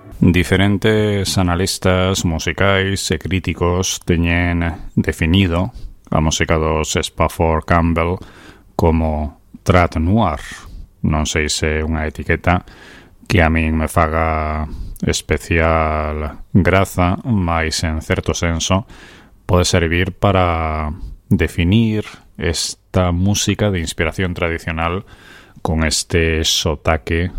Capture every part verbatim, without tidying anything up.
Diferentes analistas musicais e críticos teñen definido a música dos Spafford Campbell como trad noir. Non sei se é unha etiqueta que a min me faga especial graza, mas en certo senso pode servir para definir esta música de inspiración tradicional con este sotaque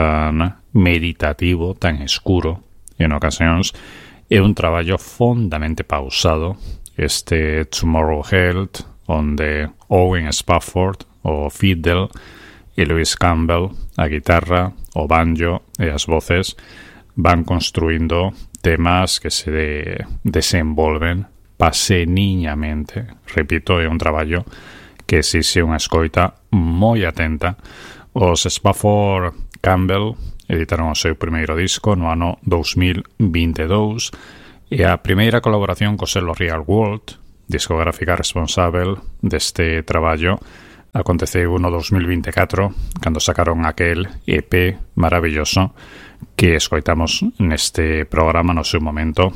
tan meditativo, tan escuro en ocasións. É un traballo fondamente pausado, este Tomorrow Held, onde Owen Spafford, o fiddle, e Lewis Campbell, a guitarra, o banjo e as voces, van construindo temas que se de, desenvolven paseniñamente. Repito, é un traballo que exixe unha escoita moi atenta. Os Spafford Campbell editaron o seu primeiro disco no ano dous mil vinte e dous e a primeira colaboración co selo Real World, discográfica responsável deste traballo, aconteceu no dous mil vinte e catro, cando sacaron aquel E P maravilloso que escoitamos neste programa no seu momento,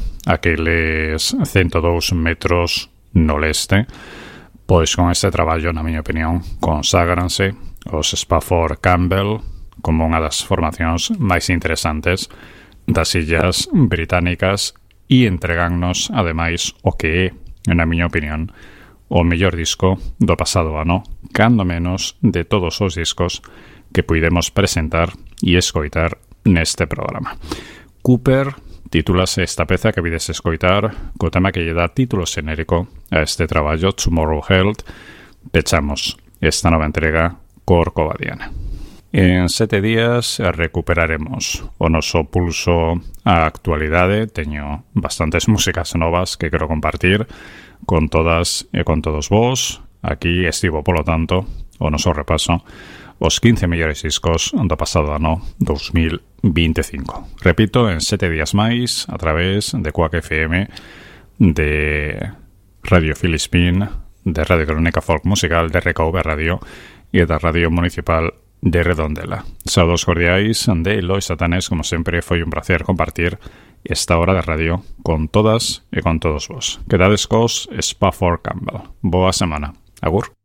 aqueles ciento dous metros no leste. Pois con este traballo, na miña opinión, consagranse os Spafford Campbell como unha das formacións máis interesantes das illas británicas e entregannos, ademais, o que é, na miña opinión, o mellor disco do pasado ano, cando menos de todos os discos que puidemos presentar e escoitar neste programa. Cooper titúlase esta peza que vides escoitar co tema que lle dá título xenérico a este traballo, Tomorrow Held. Pechamos esta nova entrega co Orcovadiana. En sete días recuperaremos o noso pulso á actualidade. Teño bastantes músicas novas que quero compartir con todas e con todos vos. Aquí estivo, polo tanto, o noso repaso os quince mellores discos do pasado ano dous mil vinte e cinco. Repito, en sete días máis, a través de Quack F M, de Radio Filispín, de Radio Crónica Folk Musical, de R K V Radio e da Radio Municipal de Redondela. Saúdos cordiais de Lois Satanes, como sempre, foi un placer compartir esta hora de radio con todas e con todos vos. Quedades cos Spafford Campbell. Boa semana. Agur.